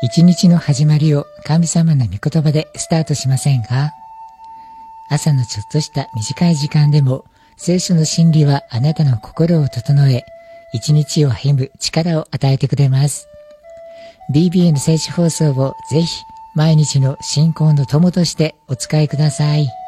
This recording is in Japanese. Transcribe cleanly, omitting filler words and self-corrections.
一日の始まりを神様の御言葉でスタートしませんか？朝のちょっとした短い時間でも聖書の真理はあなたの心を整え、一日を歩む力を与えてくれます。BBN 聖書放送をぜひ毎日の信仰の友としてお使いください。